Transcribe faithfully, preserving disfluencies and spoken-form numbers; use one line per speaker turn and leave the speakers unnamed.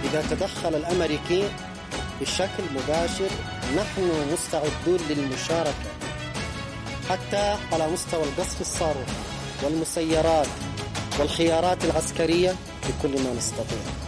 إذا تدخل الأمريكي بشكل مباشر نحن مستعدون للمشاركة، حتى على مستوى القصف الصاروخي والمسيرات والخيارات العسكرية بكل ما نستطيع.